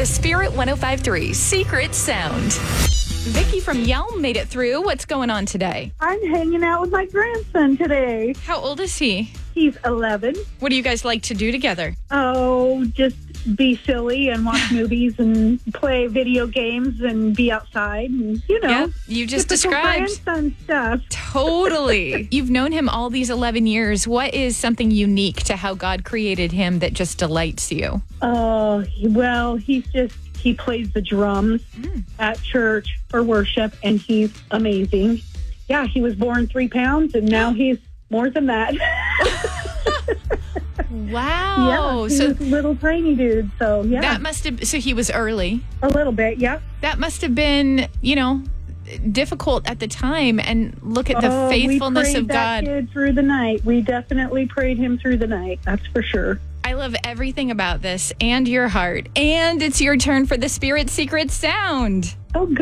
Spirit 105.3 Secret Sound. Vicky from Yelm made it through. What's going on today? I'm hanging out with my grandson today. How old is he? He's 11. What do you guys like to do together? Oh, just be silly and watch movies and play video games and be outside and, Yep, you just typical described. grandson stuff. Totally. You've known him all these 11 years. What is something unique to how God created him that just delights you? Oh, well, he plays the drums at church for worship, and he's amazing. Yeah, he was born 3 pounds, and now he's more than that. Wow. Yeah, he was a little tiny dude, so yeah. That must have, so he was early. A little bit, yep. That must have been, difficult at the time, and look at the faithfulness of God. We prayed that kid through the night. We definitely prayed him through the night. That's for sure. I love everything about this and your heart. And it's your turn for the Spirit Secret Sound. Oh, good.